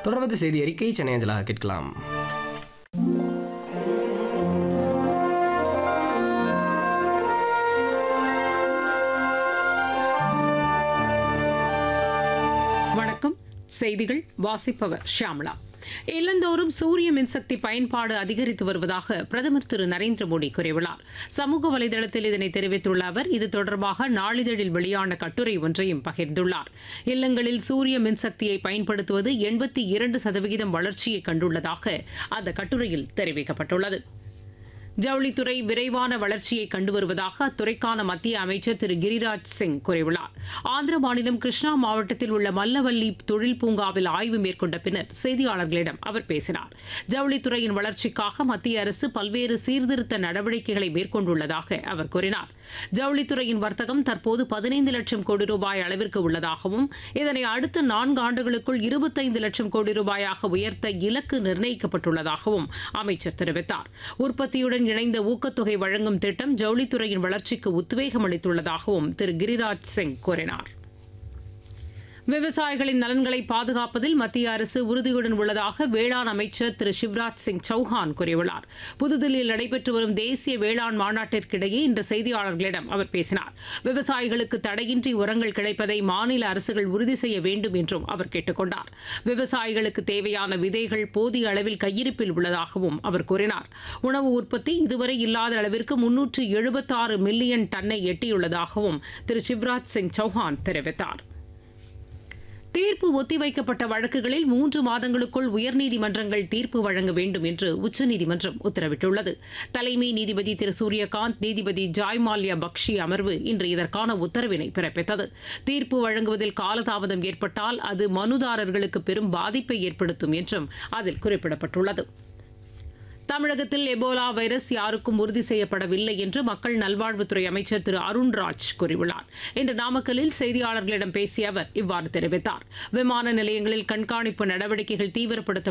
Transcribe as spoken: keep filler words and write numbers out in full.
தொடர்வது செய்தி அறிக்கை சென்னை அஞ்சலாக கேட்கலாம். வணக்கம். செய்திகள் வாசிப்பவர் ஷியாமளா. இல்லந்தோறும் சூரிய மின்சக்தி பயன்பாடு அதிகரித்து வருவதாக பிரதமர் திரு நரேந்திர மோடி கூறியுள்ளார். சமூக வலைதளத்தில் இதனை தெரிவித்துள்ள அவர் இது தொடர்பாக நாளிதழில் வெளியான கட்டுரை ஒன்றையும் பகிர்ந்துள்ளார். இல்லங்களில் சூரிய மின்சக்தியை பயன்படுத்துவது எண்பத்தி இரண்டு சதவிகிதம் வளர்ச்சியை கண்டுள்ளதாக அந்த கட்டுரையில் தெரிவிக்கப்பட்டுள்ளது. ஜவுளித்துறை விரைவான வளர்ச்சியை கண்டு வருவதாக அத்துறைக்கான மத்திய அமைச்சர் திரு கிரிராஜ் சிங் கூறியுள்ளார். ஆந்திர மாநிலம் கிருஷ்ணா மாவட்டத்தில் உள்ள மல்லவல்லி தொழில் பூங்காவில் ஆய்வு மேற்கொண்ட பின்னர் செய்தியாளர்களிடம் அவர் பேசினார். ஜவுளித்துறையின் வளர்ச்சிக்காக மத்திய அரசு பல்வேறு சீர்திருத்த நடவடிக்கைகளை மேற்கொண்டுள்ளதாக அவர் கூறினார். ஜவுளித்துறையின் வர்த்தகம் தற்போது பதினைந்து லட்சம் கோடி ரூபாய் அளவிற்கு உள்ளதாகவும் இதனை அடுத்த நான்கு ஆண்டுகளுக்குள் இருபத்தைந்து லட்சம் கோடி ரூபாயாக உயர்த்த இலக்கு நிர்ணயிக்கப்பட்டுள்ளதாகவும் அமைச்சர் தெரிவித்தார். உற்பத்தியுடன் இணைந்த ஊக்கத்தொகை வழங்கும் திட்டம் ஜவுளித்துறையின் வளர்ச்சிக்கு உத்வேகம் அளித்துள்ளதாகவும் திரு கிரிராஜ் சிங் கூறினார். விவசாயிகளின் நலன்களை பாதுகாப்பதில் மத்திய அரசு உறுதியுடன் உள்ளதாக வேளாண் அமைச்சர் திரு சிவராஜ் சிங் சௌஹான் கூறியுள்ளார். புதுதில்லியில் நடைபெற்று வரும் தேசிய வேளாண் மாநாட்டிற்கிடையே இன்று செய்தியாளர்களிடம் அவர் பேசினார். விவசாயிகளுக்கு தடையின்றி உரங்கள் கிடைப்பதை மாநில அரசுகள் உறுதி செய்ய வேண்டும் என்றும் அவர் கேட்டுக் கொண்டார். விவசாயிகளுக்கு தேவையான விதைகள் போதிய அளவில் கையிருப்பில் உள்ளதாகவும் அவர் கூறினார். உணவு உற்பத்தி இதுவரை இல்லாத அளவிற்கு முன்னூற்று எழுபத்தாறு மில்லியன் டன்னை எட்டியுள்ளதாகவும் திரு சிவராஜ் சிங் சௌஹான் தெரிவித்தார். தீர்ப்பு ஒத்திவைக்கப்பட்ட வழக்குகளில் மூன்று மாதங்களுக்குள் உயர்நீதிமன்றங்கள் தீர்ப்பு வழங்க வேண்டும் என்று உச்சநீதிமன்றம் உத்தரவிட்டுள்ளது. தலைமை நீதிபதி திரு சூரியகாந்த், நீதிபதி ஜாய்மால்யா பக்ஷி அமர்வு இன்று இதற்கான உத்தரவினை பிறப்பித்தது. தீர்ப்பு வழங்குவதில் காலதாமதம் ஏற்பட்டால் அது மனுதாரர்களுக்கு பெரும் பாதிப்பை ஏற்படுத்தும் என்றும் அதில் குறிப்பிடப்பட்டுள்ளது. தமிழகத்தில் எபோலா வைரஸ் யாருக்கும் உறுதி செய்யப்படவில்லை என்று மக்கள் நல்வாழ்வுத்துறை அமைச்சர் திரு அருண்ராஜ் கூறியுள்ளார். இன்று நாமக்கல்லில் செய்தியாளர்களிடம் பேசிய அவர் இவ்வாறு தெரிவித்தார். விமான நிலையங்களில் கண்காணிப்பு நடவடிக்கைகள் தீவிரப்படுத்த